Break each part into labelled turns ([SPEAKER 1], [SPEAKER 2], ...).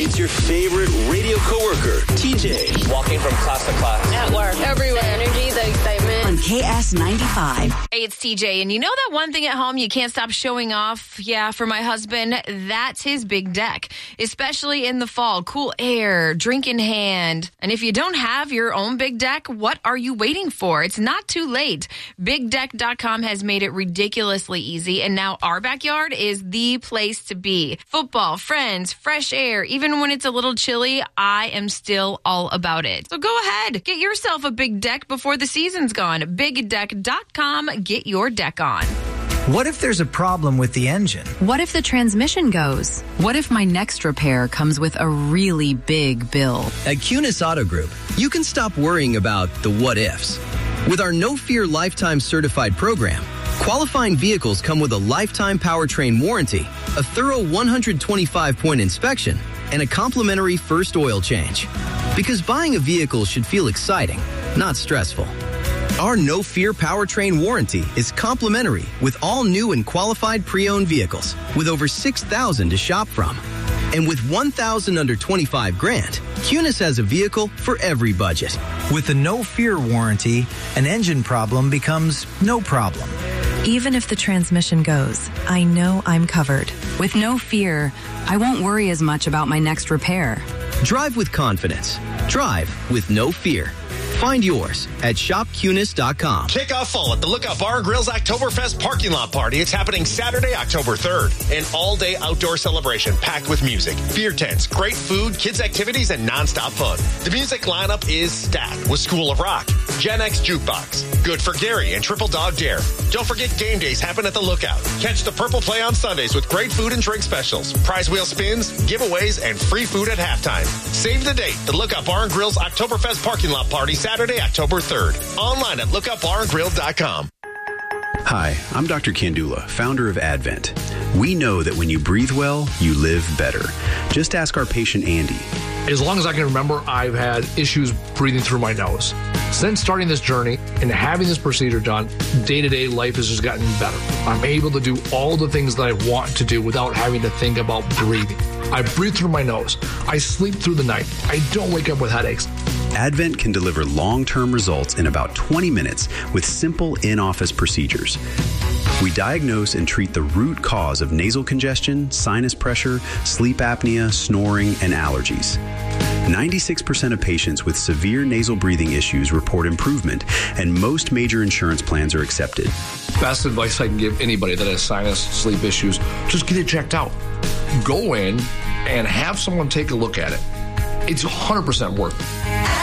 [SPEAKER 1] It's your favorite radio coworker, TJ.
[SPEAKER 2] Walking from class to class.
[SPEAKER 3] At work. Everywhere. The energy, the excitement.
[SPEAKER 4] On KS95.
[SPEAKER 5] Hey, it's TJ. And you know that one thing at home you can't stop showing off? Yeah, for my husband, that's his big deck. Especially in the fall. Cool air, drink in hand. And if you don't have your own big deck, what are you waiting for? It's not too late. BigDeck.com has made it ridiculously easy. And now our backyard is the place to be. Football, friends, fresh air. Even when it's a little chilly, I am still all about it. So go ahead. Get yourself a big deck before the season's gone. BigDeck.com. Get your deck on.
[SPEAKER 6] What if there's a problem with the engine?
[SPEAKER 7] What if the transmission goes? What if my next repair comes with a really big bill?
[SPEAKER 8] At Cunis Auto Group, you can stop worrying about the what ifs. With our No Fear Lifetime Certified program, qualifying vehicles come with a lifetime powertrain warranty, a thorough 125-point inspection, and a complimentary first oil change. Because buying a vehicle should feel exciting, not stressful. Our No Fear powertrain warranty is complimentary with all new and qualified pre-owned vehicles, with over 6,000 to shop from. And with 1,000 under 25 grand, Cunis has a vehicle for every budget.
[SPEAKER 6] With the No Fear warranty, an engine problem becomes no problem.
[SPEAKER 9] Even if the transmission goes, I know I'm covered.
[SPEAKER 7] With No Fear, I won't worry as much about my next repair.
[SPEAKER 8] Drive with confidence. Drive with no fear. Find yours at shopcunis.com.
[SPEAKER 10] Kick off fall at the Lookout Bar and Grill's Oktoberfest parking lot party. It's happening Saturday, October 3rd. An all-day outdoor celebration packed with music, beer tents, great food, kids' activities, and nonstop fun. The music lineup is stacked with School of Rock, Gen X Jukebox, Good for Gary, and Triple Dog Dare. Don't forget game days happen at the Lookout. Catch the Purple Play on Sundays with great food and drink specials, prize wheel spins, giveaways, and free food at halftime. Save the date. The Lookout Bar and Grill's Oktoberfest parking lot party Saturday, October 3rd. Online at lookoutbarandgrill.com.
[SPEAKER 11] Hi, I'm Dr. Kandula, founder of Advent. We know that when you breathe well, you live better. Just ask our patient Andy.
[SPEAKER 12] As long as I can remember, I've had issues breathing through my nose. Since starting this journey and having this procedure done, day-to-day life has just gotten better. I'm able to do all the things that I want to do without having to think about breathing. I breathe through my nose. I sleep through the night. I don't wake up with headaches.
[SPEAKER 11] Advent can deliver long-term results in about 20 minutes with simple in-office procedures. We diagnose and treat the root cause of nasal congestion, sinus pressure, sleep apnea, snoring, and allergies. 96% of patients with severe nasal breathing issues report improvement, and most major insurance plans are accepted.
[SPEAKER 12] Best advice I can give anybody that has sinus, sleep issues, just get it checked out. Go in and have someone take a look at it. It's 100% worth it.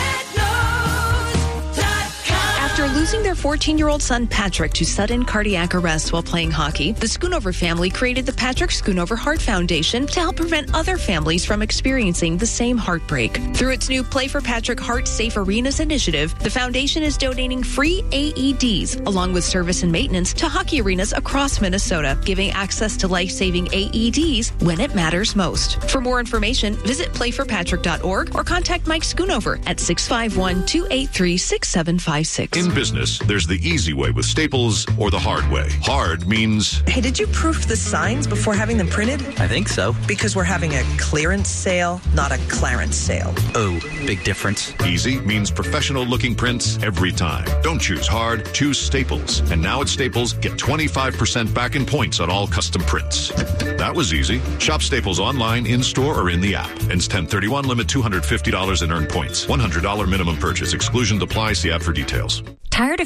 [SPEAKER 13] After losing their 14-year-old son, Patrick, to sudden cardiac arrest while playing hockey, the Schoonover family created the Patrick Schoonover Heart Foundation to help prevent other families from experiencing the same heartbreak. Through its new Play for Patrick Heart Safe Arenas initiative, the foundation is donating free AEDs, along with service and maintenance, to hockey arenas across Minnesota, giving access to life-saving AEDs when it matters most. For more information, visit playforpatrick.org or contact Mike Schoonover at 651-283-6756.
[SPEAKER 14] In business, there's the easy way with Staples or the hard way. Hard means...
[SPEAKER 15] Hey, did you proof the signs before having them printed?
[SPEAKER 16] I think so.
[SPEAKER 15] Because we're having a clearance sale, not a Clarence sale.
[SPEAKER 16] Oh, big difference.
[SPEAKER 14] Easy means professional-looking prints every time. Don't choose hard, choose Staples. And now at Staples, get 25% back in points on all custom prints. That was easy. Shop Staples online, in-store, or in the app. Ends 10/31, limit $250 in earned points. $100 minimum purchase. Exclusions apply. See app for details.
[SPEAKER 9] Tired of